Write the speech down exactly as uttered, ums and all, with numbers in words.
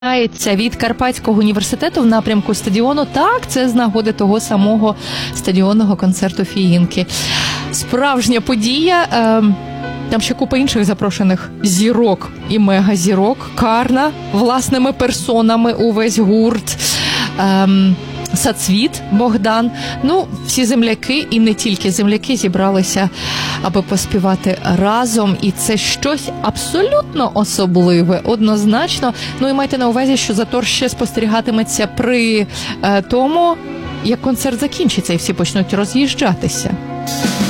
Від Карпатського університету в напрямку стадіону. Так, це з нагоди того самого стадіонного концерту Фіїнки. Справжня подія. Там ще купа інших запрошених зірок і мегазірок. Карна власними персонами, увесь гурт. Ем, Сацвіт Богдан. Ну, всі земляки і не тільки земляки зібралися, аби поспівати разом. І це щось абсолютно особливе, однозначно. Ну і майте на увазі, що затор ще спостерігатиметься при е, тому, як концерт закінчиться і всі почнуть роз'їжджатися.